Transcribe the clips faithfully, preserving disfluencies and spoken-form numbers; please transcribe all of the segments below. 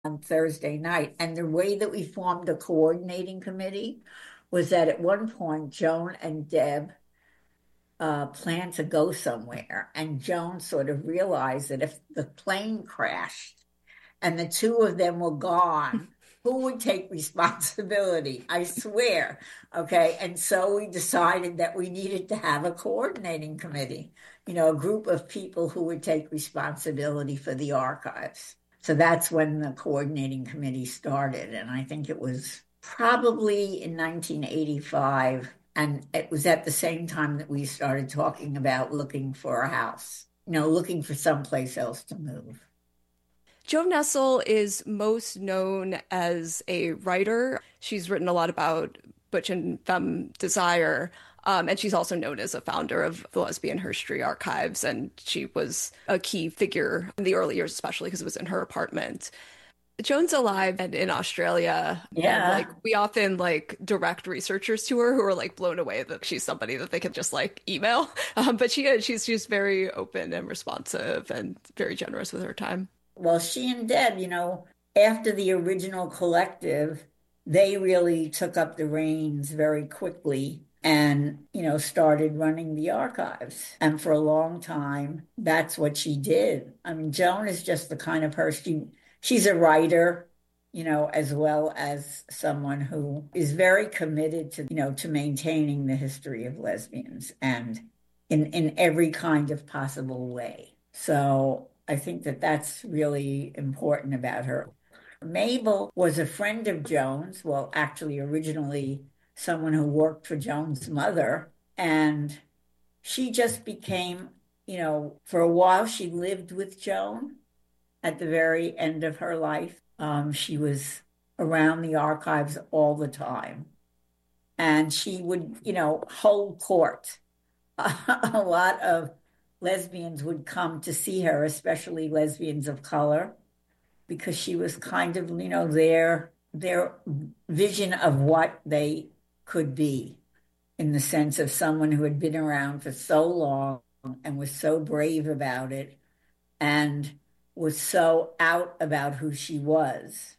on Thursday night. And the way that we formed the coordinating committee was that at one point, Joan and Deb uh, planned to go somewhere. And Joan sort of realized that if the plane crashed and the two of them were gone, who would take responsibility? I swear. Okay. And so we decided that we needed to have a coordinating committee, you know, a group of people who would take responsibility for the archives. So that's when the coordinating committee started. And I think it was probably in nineteen eighty-five. And it was at the same time that we started talking about looking for a house, you know, looking for someplace else to move. Jo Nestle is most known as a writer. She's written a lot about butch and femme desire. Um, and she's also known as a founder of the Lesbian History Archives. And she was a key figure in the early years, especially because it was in her apartment. Joan's alive and in Australia, and like Yeah. we often like direct researchers to her who are like blown away that she's somebody that they can just like email. Um, but she is, she's just very open and responsive and very generous with her time. Well, she and Deb, you know, after the original collective, they really took up the reins very quickly and, you know, started running the archives. And for a long time, that's what she did. I mean, Joan is just the kind of person, she's a writer, you know, as well as someone who is very committed to, you know, to maintaining the history of lesbians and in, in every kind of possible way. So I think that that's really important about her. Mabel was a friend of Joan's, well, actually, originally someone who worked for Joan's mother. And she just became, you know, for a while, she lived with Joan at the very end of her life. Um, she was around the archives all the time. And she would, you know, hold court. A lot of lesbians would come to see her, especially lesbians of color, because she was kind of, you know, their their vision of what they could be in the sense of someone who had been around for so long and was so brave about it and was so out about who she was.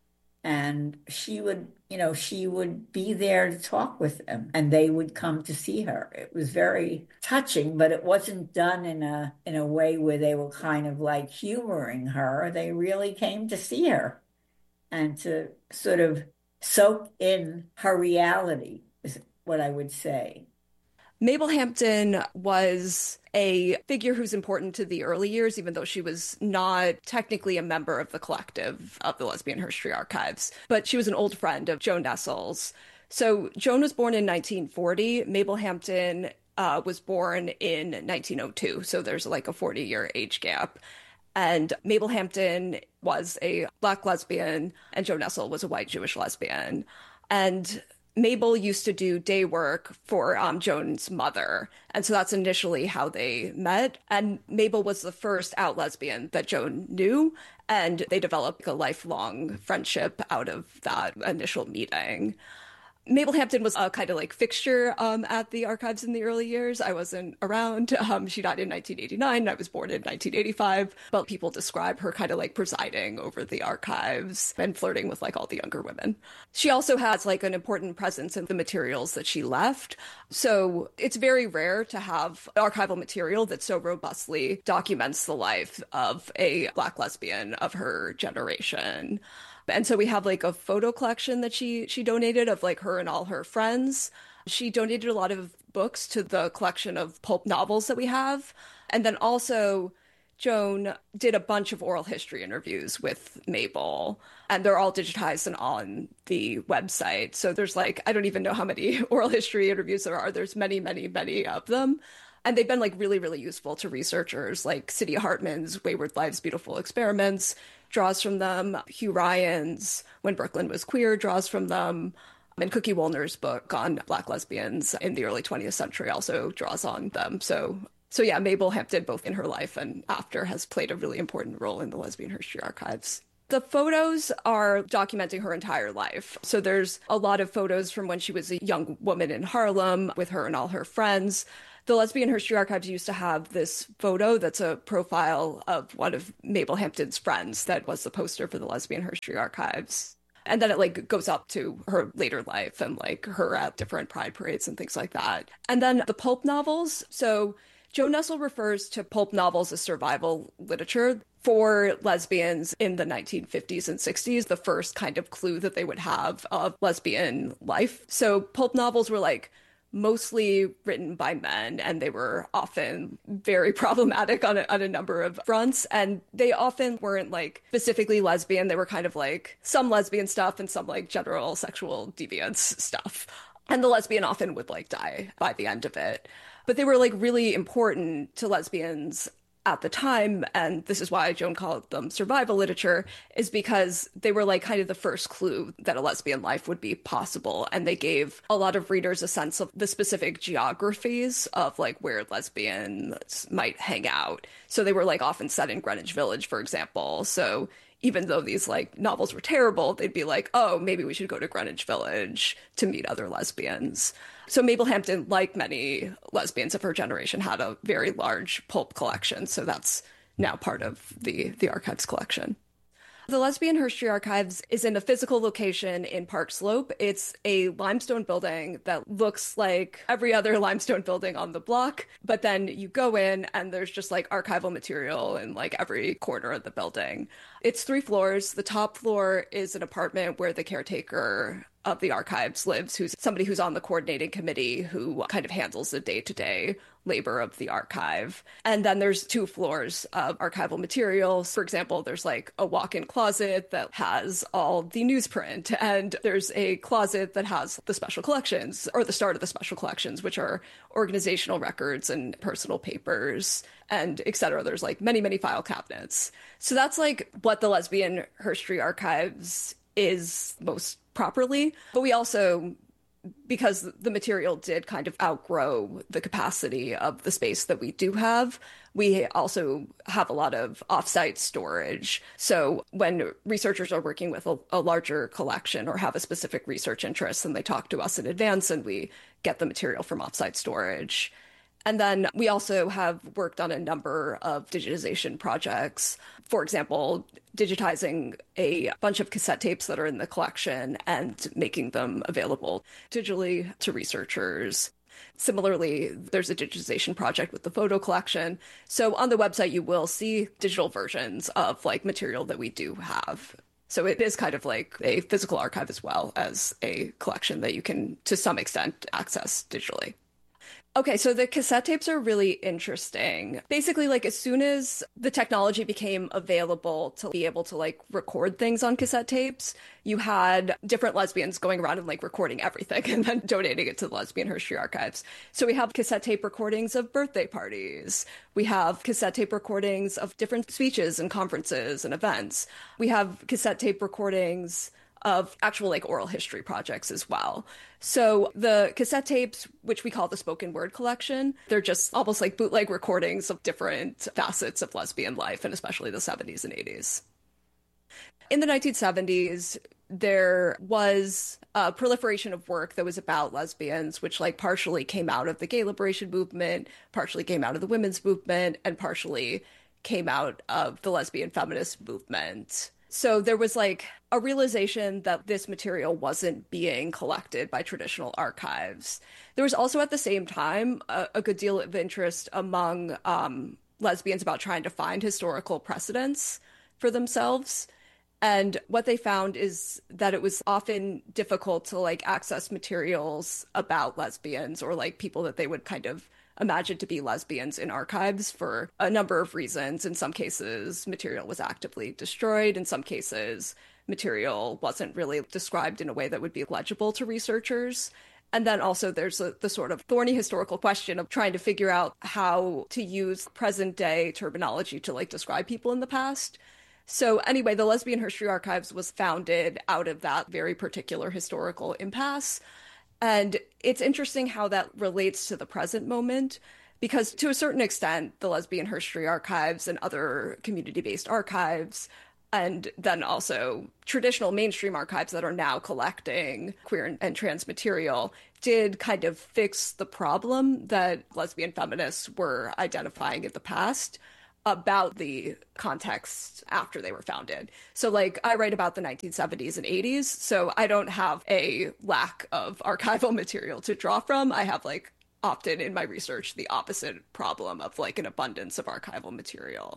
And she would, you know, she would be there to talk with them and they would come to see her. It was very touching, but it wasn't done in a in a way where they were kind of like humoring her. They really came to see her and to sort of soak in her reality, is what I would say. Mabel Hampton was a figure who's important to the early years, even though she was not technically a member of the collective of the Lesbian History Archives. But she was an old friend of Jo Nestle's. So Joan was born in nineteen forty. Mabel Hampton uh, was born in nineteen oh two. So there's like a forty year age gap. And Mabel Hampton was a Black lesbian, and Jo Nestle was a white Jewish lesbian. And Mabel used to do day work for um, Joan's mother. And so that's initially how they met. And Mabel was the first out lesbian that Joan knew. And they developed a lifelong friendship out of that initial meeting. Mabel Hampton was a kind of like fixture um, at the archives in the early years. I wasn't around. Um, she died in nineteen eighty-nine. I was born in nineteen eighty-five. But people describe her kind of like presiding over the archives and flirting with like all the younger women. She also has like an important presence in the materials that she left. So it's very rare to have archival material that so robustly documents the life of a Black lesbian of her generation. And so we have like a photo collection that she she donated of like her and all her friends. She donated a lot of books to the collection of pulp novels that we have. And then also Joan did a bunch of oral history interviews with Mabel, and they're all digitized and on the website. So there's like, I don't even know how many oral history interviews there are. There's many, many, many of them. And they've been like really, really useful to researchers like Cydia Hartman's Wayward Lives, Beautiful Experiments draws from them. Hugh Ryan's When Brooklyn Was Queer draws from them. And Cookie Woolner's book on Black lesbians in the early twentieth century also draws on them. So, so yeah, Mabel Hampton, both in her life and after, has played a really important role in the Lesbian History Archives. The photos are documenting her entire life. So there's a lot of photos from when she was a young woman in Harlem with her and all her friends. The Lesbian History Archives used to have this photo that's a profile of one of Mabel Hampton's friends that was the poster for the Lesbian History Archives. And then it like goes up to her later life and like her at different pride parades and things like that. And then the pulp novels. So Jo Nestle refers to pulp novels as survival literature for lesbians in the nineteen fifties and sixties, the first kind of clue that they would have of lesbian life. So pulp novels were like mostly written by men, and they were often very problematic on a, on a number of fronts. And they often weren't like specifically lesbian. They were kind of like some lesbian stuff and some like general sexual deviance stuff. And the lesbian often would like die by the end of it. But they were like really important to lesbians at the time, and this is why Joan called them survival literature, is because they were like kind of the first clue that a lesbian life would be possible. And they gave a lot of readers a sense of the specific geographies of like where lesbians might hang out. So they were like often set in Greenwich Village, for example. So even though these like novels were terrible, they'd be like, oh, maybe we should go to Greenwich Village to meet other lesbians. So Mabel Hampton, like many lesbians of her generation, had a very large pulp collection. So that's now part of the, the archives collection. The Lesbian History Archives is in a physical location in Park Slope. It's a limestone building that looks like every other limestone building on the block. But then you go in and there's just like archival material in like every corner of the building. It's three floors. The top floor is an apartment where the caretaker of the archives lives, who's somebody who's on the coordinating committee who kind of handles the day-to-day labor of the archive. And then there's two floors of archival materials. For example, there's like a walk-in closet that has all the newsprint, and there's a closet that has the special collections, or the start of the special collections, which are organizational records and personal papers, and et cetera. There's like many, many file cabinets. So that's like what the Lesbian History Archives is most properly. But we also, because the material did kind of outgrow the capacity of the space that we do have, we also have a lot of offsite storage. So when researchers are working with a, a larger collection or have a specific research interest, then they talk to us in advance and we get the material from offsite storage. And then we also have worked on a number of digitization projects. For example, digitizing a bunch of cassette tapes that are in the collection and making them available digitally to researchers. Similarly, there's a digitization project with the photo collection. So on the website, you will see digital versions of like material that we do have. So it is kind of like a physical archive as well as a collection that you can, to some extent, access digitally. Okay, so the cassette tapes are really interesting. Basically, like as soon as the technology became available to be able to like record things on cassette tapes, you had different lesbians going around and like recording everything and then donating it to the Lesbian History Archives. So we have cassette tape recordings of birthday parties. We have cassette tape recordings of different speeches and conferences and events. We have cassette tape recordings of actual like oral history projects as well. So the cassette tapes, which we call the spoken word collection, they're just almost like bootleg recordings of different facets of lesbian life, and especially the seventies and eighties. In the nineteen seventies, there was a proliferation of work that was about lesbians, which like partially came out of the gay liberation movement, partially came out of the women's movement, and partially came out of the lesbian feminist movement. So there was like a realization that this material wasn't being collected by traditional archives. There was also at the same time a, a good deal of interest among um, lesbians about trying to find historical precedents for themselves. And what they found is that it was often difficult to like access materials about lesbians or like people that they would kind of imagined to be lesbians in archives for a number of reasons. In some cases, material was actively destroyed. In some cases, material wasn't really described in a way that would be legible to researchers. And then also there's a, the sort of thorny historical question of trying to figure out how to use present day terminology to like describe people in the past. So anyway, the Lesbian History Archives was founded out of that very particular historical impasse. And it's interesting how that relates to the present moment, because to a certain extent, the Lesbian History Archives and other community-based archives And then also traditional mainstream archives that are now collecting queer and, and trans material did kind of fix the problem that lesbian feminists were identifying in the past about the context after they were founded. So, like, I write about the nineteen seventies and eighties, so I don't have a lack of archival material to draw from. I have, like, often in my research, the opposite problem of, like, an abundance of archival material.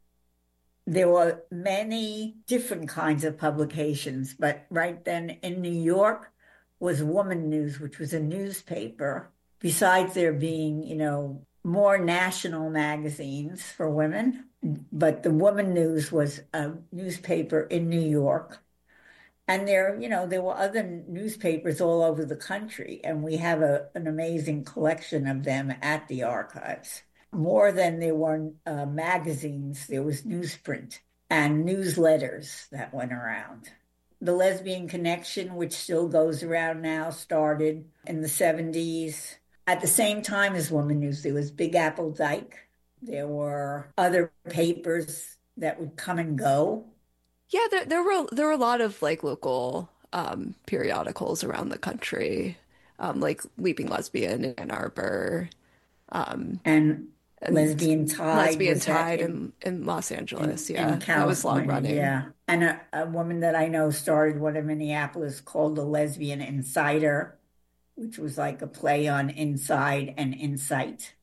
There were many different kinds of publications, but right then in New York was Woman News, which was a newspaper. Besides there being, you know, more national magazines for women, but the Woman News was a newspaper in New York. And there, you know, there were other newspapers all over the country, and we have a, an amazing collection of them at the archives. More than there were uh, magazines, there was newsprint and newsletters that went around. The Lesbian Connection, which still goes around now, started in the seventies. At the same time as Woman News, there was Big Apple Dyke. There were other papers that would come and go. Yeah, there, there were there were a lot of like local um, periodicals around the country, um, like Leaping Lesbian in Ann Arbor, um, and and Lesbian Tide Lesbian was that Tide in, in, in Los Angeles. in, Yeah, in that was long California, running. yeah. And a, a woman that I know started one in Minneapolis called the Lesbian Insider, which was like a play on inside and insight.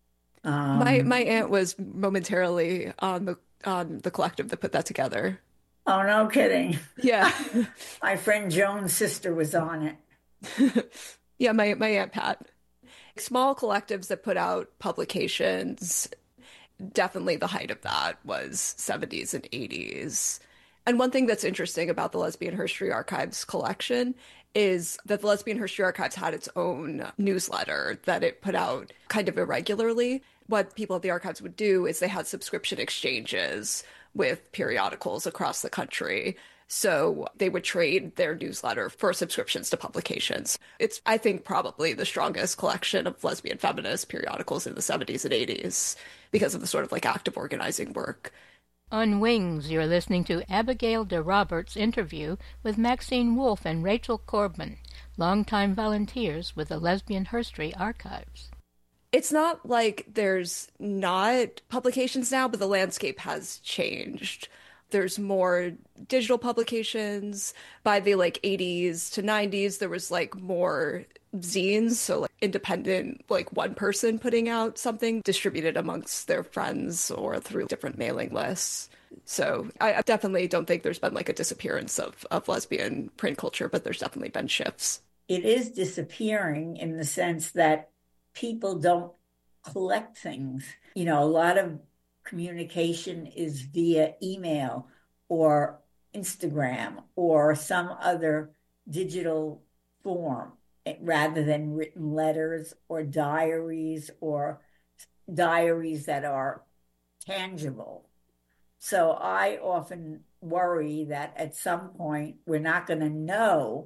My Um, my aunt was momentarily on the on the collective that put that together. oh, no kidding. Yeah. My friend Joan's sister was on it. Yeah, my my aunt Pat. Small collectives that put out publications, definitely the height of that was seventies and eighties. And one thing that's interesting about the Lesbian History Archives collection is that the Lesbian History Archives had its own newsletter that it put out kind of irregularly. What people at the archives would do is they had subscription exchanges with periodicals across the country. So they would trade their newsletter for subscriptions to publications. It's, I think, probably the strongest collection of lesbian feminist periodicals in the seventies and eighties because of the sort of like active organizing work. On Wings, you're listening to Abigail de Roberts' interview with Maxine Wolf and Rachel Corbin, longtime volunteers with the Lesbian History Archives. It's not like there's not publications now, but the landscape has changed. There's more digital publications. By the like eighties to nineties, there was like more zines, so like independent, like one person putting out something distributed amongst their friends or through different mailing lists. So I definitely don't think there's been like a disappearance of, of lesbian print culture, but there's definitely been shifts. It is disappearing in the sense that people don't collect things. You know, a lot of communication is via email or Instagram or some other digital form rather than written letters or diaries or diaries that are tangible. So I often worry that at some point we're not going to know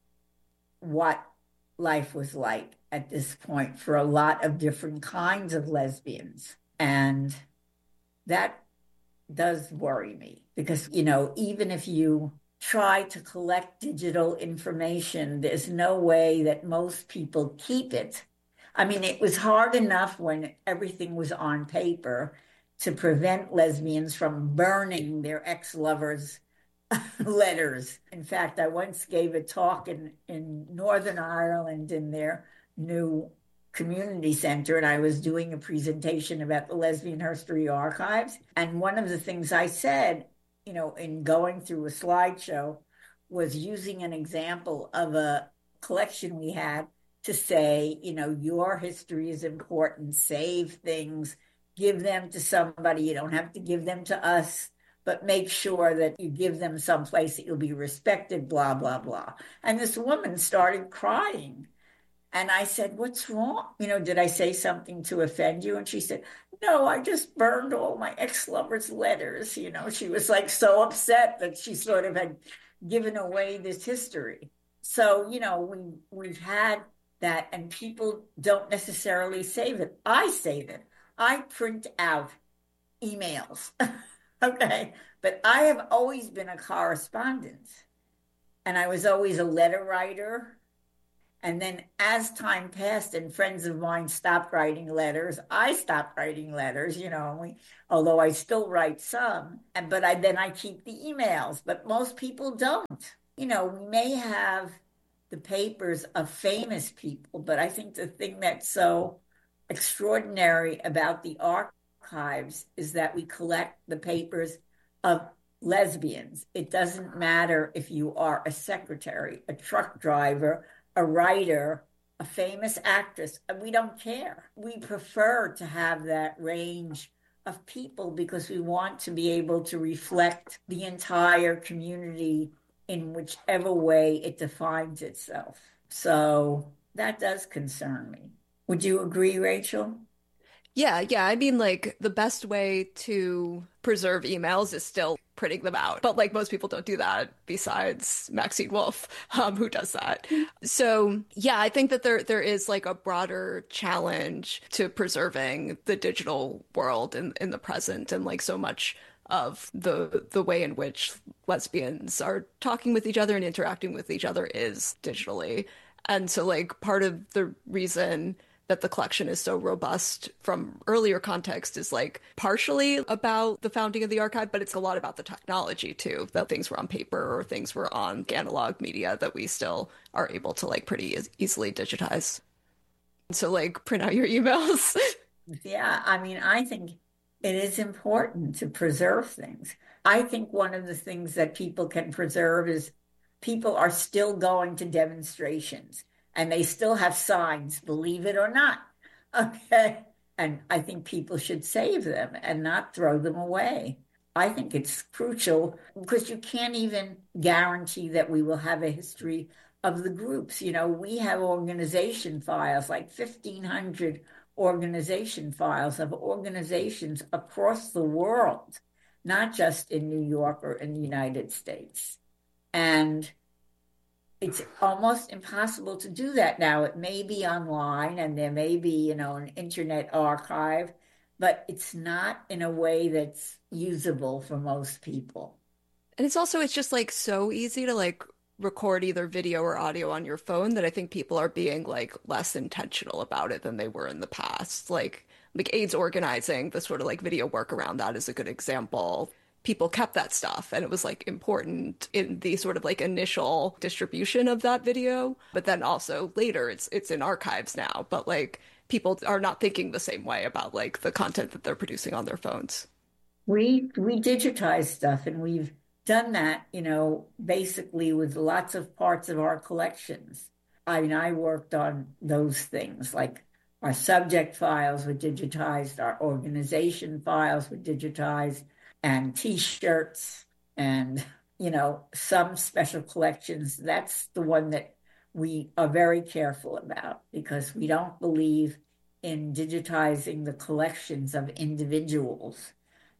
what life was like at this point for a lot of different kinds of lesbians. And that does worry me because, you know, even if you try to collect digital information, there's no way that most people keep it. I mean, it was hard enough when everything was on paper to prevent lesbians from burning their ex-lovers' letters. In fact, I once gave a talk in, in Northern Ireland in their new community center, and I was doing a presentation about the Lesbian History Archives. And one of the things I said, you know, in going through a slideshow was using an example of a collection we had to say, you know, your history is important, save things, give them to somebody. You don't have to give them to us, but make sure that you give them someplace that you'll be respected, blah, blah, blah. And this woman started crying. And I said, what's wrong? You know, did I say something to offend you? And she said, no, I just burned all my ex-lover's letters. You know, she was like so upset that she sort of had given away this history. So, you know, we, we've had that and people don't necessarily save it. I save it. I print out emails Okay. But I have always been a correspondent, and I was always a letter writer. And then as time passed and friends of mine stopped writing letters, I stopped writing letters, you know, we, although I still write some. And but I then I keep the emails, but most people don't. You know, we may have the papers of famous people, but I think the thing that's so extraordinary about the archives is that we collect the papers of lesbians. It doesn't matter if you are a secretary, a truck driver, a writer, a famous actress. We don't care. We prefer to have that range of people because we want to be able to reflect the entire community in whichever way it defines itself. So that does concern me. Would you agree, Rachel? Yeah, yeah. I mean, like, the best way to preserve emails is still printing them out. But, like, most people don't do that besides Maxine Wolf, um, who does that. So, yeah, I think that there there is, like, a broader challenge to preserving the digital world in, in the present. And, like, so much of the the way in which lesbians are talking with each other and interacting with each other is digitally. And so, like, part of the reason that the collection is so robust from earlier context is like partially about the founding of the archive, but it's a lot about the technology too, that things were on paper or things were on analog media that we still are able to like pretty e- easily digitize. So like print out your emails. Yeah, I mean, I think it is important to preserve things. I think one of the things that people can preserve is people are still going to demonstrations and they still have signs, believe it or not. Okay. And I think people should save them and not throw them away. I think it's crucial because you can't even guarantee that we will have a history of the groups. You know, we have organization files, like fifteen hundred organization files of organizations across the world, not just in New York or in the United States. And it's almost impossible to do that now. It may be online and there may be, you know, an internet archive, but it's not in a way that's usable for most people. And it's also, it's just like so easy to like record either video or audio on your phone that I think people are being like less intentional about it than they were in the past. Like, like AIDS organizing, the sort of like video work around that is a good example. People kept that stuff and it was like important in the sort of like initial distribution of that video, but then also later it's it's in archives now, but like people are not thinking the same way about like the content that they're producing on their phones. We we digitize stuff and we've done that, you know, basically with lots of parts of our collections. I mean, I worked on those things like our subject files were digitized, our organization files were digitized, and T-shirts and, you know, some special collections. That's the one that we are very careful about because we don't believe in digitizing the collections of individuals,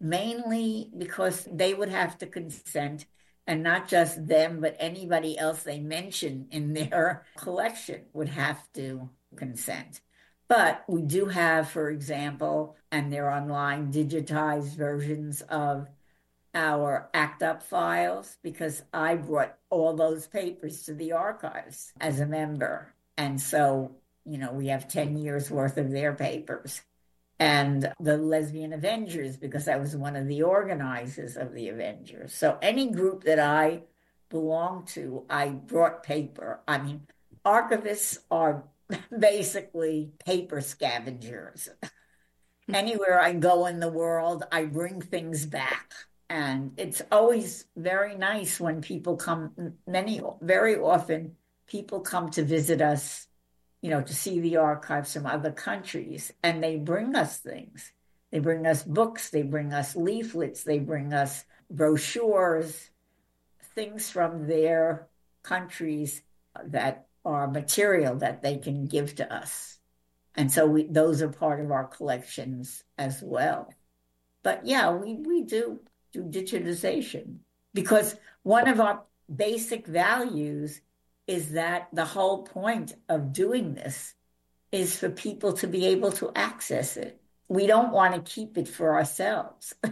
mainly because they would have to consent, and not just them, but anybody else they mention in their collection would have to consent. But we do have, for example, and they're online, digitized versions of our ACT UP files because I brought all those papers to the archives as a member. And so, you know, we have ten years worth of their papers. And the Lesbian Avengers, because I was one of the organizers of the Avengers. So any group that I belong to, I brought paper. I mean, archivists are basically paper scavengers. Anywhere I go in the world, I bring things back. And it's always very nice when people come, many, very often, people come to visit us, you know, to see the archives from other countries, and they bring us things. They bring us books, they bring us leaflets, they bring us brochures, things from their countries that are material that they can give to us. And so we, those are part of our collections as well. But yeah, we, we do do digitization because one of our basic values is that the whole point of doing this is for people to be able to access it. We don't want to keep it for ourselves.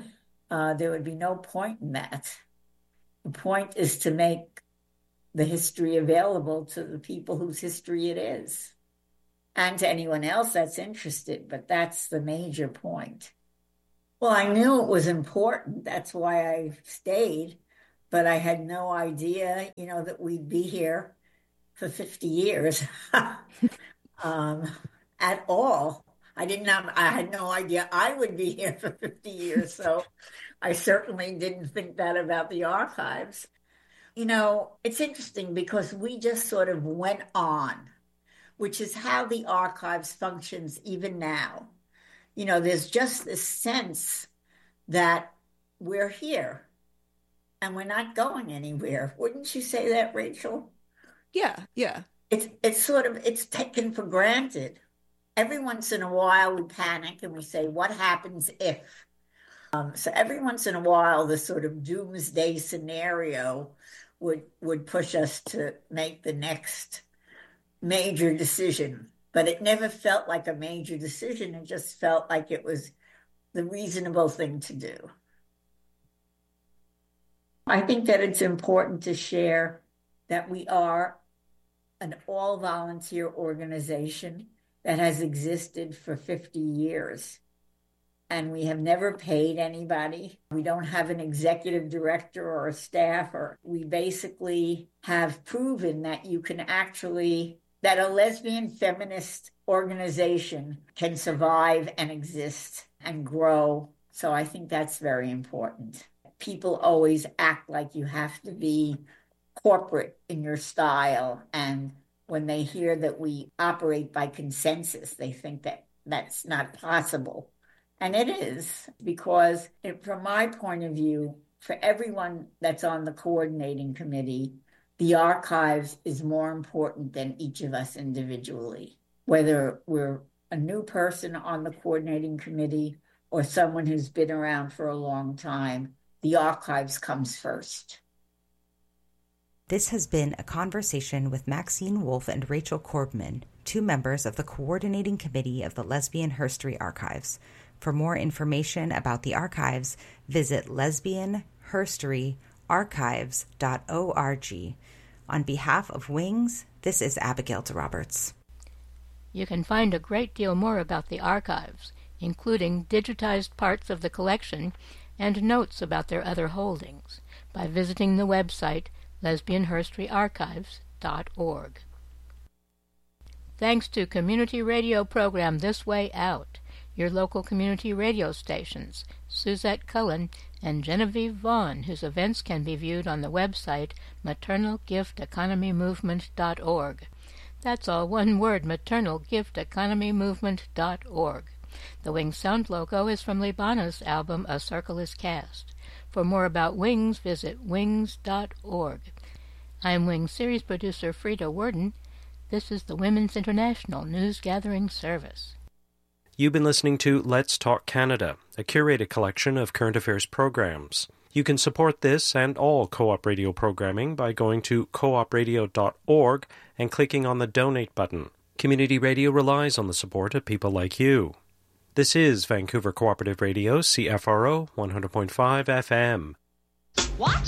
uh, there would be no point in that. The point is to make the history available to the people whose history it is, and to anyone else that's interested, but that's the major point. Well, I knew it was important. That's why I stayed, but I had no idea, you know, that we'd be here for fifty years um, at all. I didn't have, I had no idea I would be here for fifty years. So I certainly didn't think that about the archives. You know, it's interesting because we just sort of went on, which is how the archives functions even now. You know, there's just this sense that we're here and we're not going anywhere. Wouldn't you say that, Rachel? Yeah, yeah. It's it's sort of, it's taken for granted. Every once in a while we panic and we say, what happens if? Um, so every once in a while, this sort of doomsday scenario would would push us to make the next major decision. But it never felt like a major decision. It just felt like it was the reasonable thing to do. I think that it's important to share that we are an all-volunteer organization that has existed for fifty years. And we have never paid anybody. We don't have an executive director or a staff, or we basically have proven that you can actually, that a lesbian feminist organization can survive and exist and grow. So I think that's very important. People always act like you have to be corporate in your style. And when they hear that we operate by consensus, they think that that's not possible. And it is, because it, from my point of view, for everyone that's on the coordinating committee, the archives is more important than each of us individually. Whether we're a new person on the coordinating committee or someone who's been around for a long time, the archives comes first. This has been a conversation with Maxine Wolf and Rachel Korbman, two members of the coordinating committee of the Lesbian Herstory Archives. For more information about the archives, visit lesbian herstory archives dot org. On behalf of Wings, this is Abigail DeRoberts. You can find a great deal more about the archives, including digitized parts of the collection and notes about their other holdings, by visiting the website lesbian herstory archives dot org. Thanks to community radio program This Way Out, your local community radio stations, Suzette Cullen and Genevieve Vaughn, whose events can be viewed on the website maternal gift economy movement dot org. That's all one word, maternal gift economy movement dot org. The Wings sound logo is from Libana's album A Circle is Cast. For more about Wings, visit wings dot org. I'm Wings series producer Frida Worden. This is the Women's International News Gathering Service. You've been listening to Let's Talk Canada, a curated collection of current affairs programs. You can support this and all Co-op Radio programming by going to co op radio dot org and clicking on the Donate button. Community radio relies on the support of people like you. This is Vancouver Cooperative Radio, C F R O one hundred point five F M. What?